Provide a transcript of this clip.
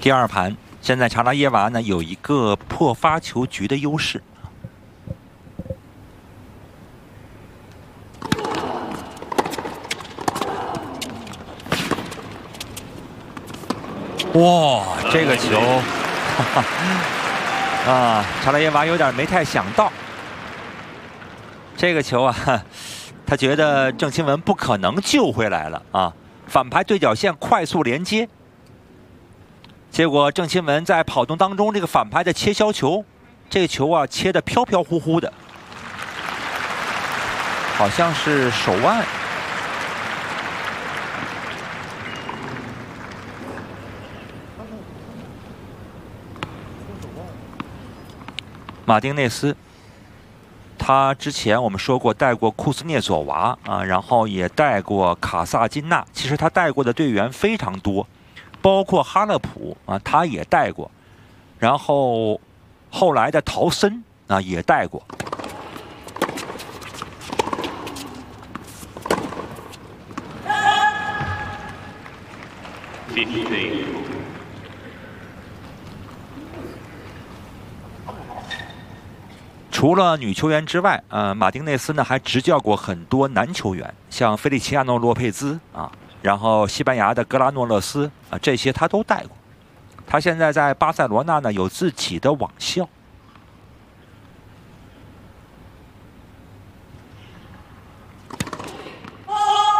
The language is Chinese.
第二盘，现在查拉耶娃呢有一个破发球局的优势。哇，这个球，查拉耶娃有点没太想到，这个球啊，他觉得郑钦文不可能救回来了啊，反拍对角线快速连接，结果郑钦文在跑动当中，这个反拍的切削球，这个球啊切得飘飘忽忽的，好像是手腕。马丁内斯，他之前我们说过带过库斯涅佐娃啊，然后也带过卡萨金纳。其实他带过的队员非常多，包括哈勒普啊，他也带过。然后后来的陶森啊也带过。除了女球员之外，马丁内斯呢还执教过很多男球员，像菲利齐亚诺·洛佩兹啊，然后西班牙的格拉诺勒斯啊，这些他都带过。他现在在巴塞罗那呢有自己的网校。